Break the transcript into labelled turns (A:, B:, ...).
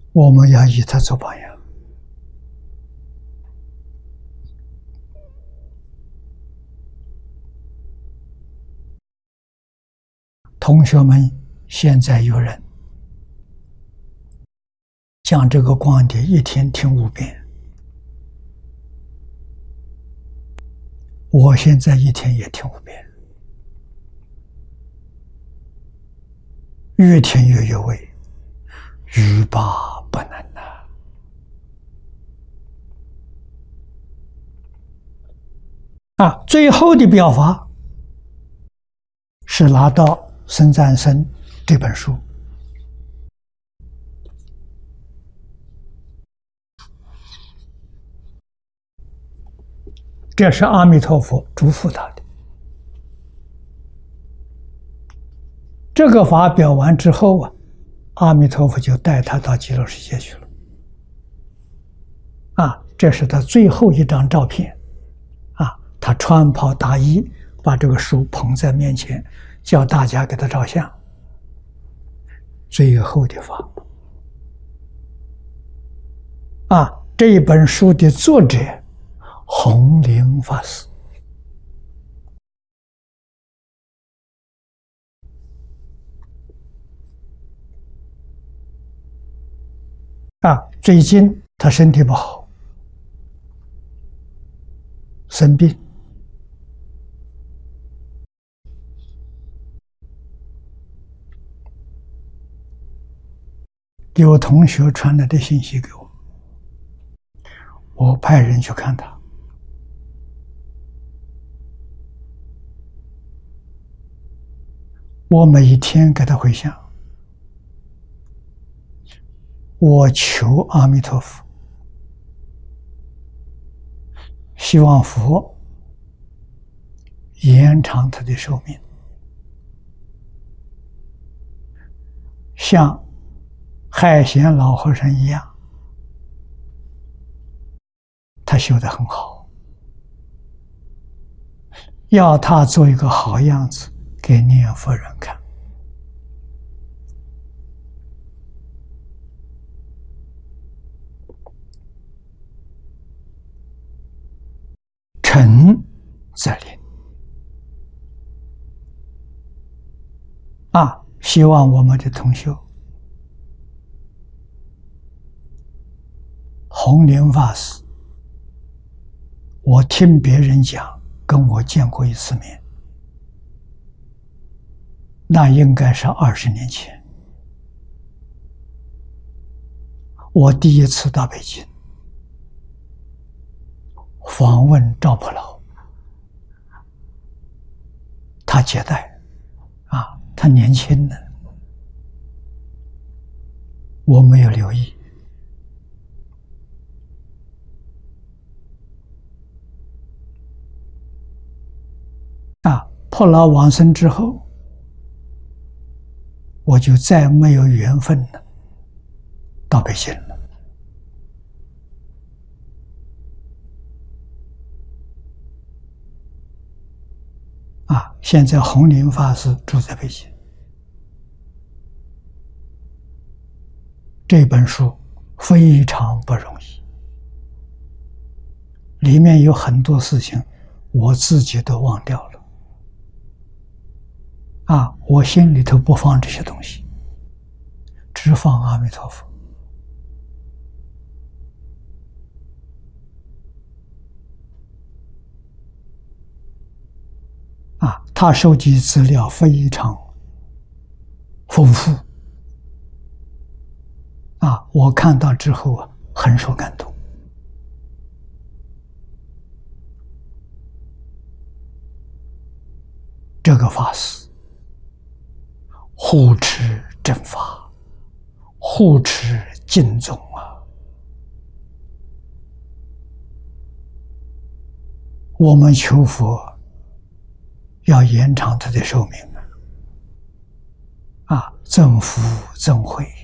A: 我们要以他做榜样。同学们，现在有人将这个光碟一天听5遍，我现在一天也听5遍，越听越有味，欲罢不能呐！最后的表法是拿到僧赞僧这本书，这是阿弥陀佛嘱咐他的。这个法表完之后阿弥陀佛就带他到极乐世界去了。这是他最后一张照片。他穿袍大衣，把这个书捧在面前，叫大家给他照相。最后的法。这一本书的作者弘铃法师。最近他身体不好，生病，有同学传来的信息给我，我派人去看他。我每一天给他回向，我求阿弥陀佛，希望佛延长他的寿命，像海贤老和尚一样，他修得很好，要他做一个好样子给念佛人看。诚则灵。希望我们的同修弘铃法师，我听别人讲，跟我见过一次面，那应该是20年前。我第一次到北京访问赵普老，他接待，他年轻呢，我没有留意。普老往生之后，我就再没有缘分了，到北京了。现在弘铃法师住在北京。这本书非常不容易，里面有很多事情我自己都忘掉了。我心里头不放这些东西，只放阿弥陀佛。他收集资料非常丰富。我看到之后很受感动。这个法师护持正法，护持净宗我们求佛要延长他的寿命增福增慧。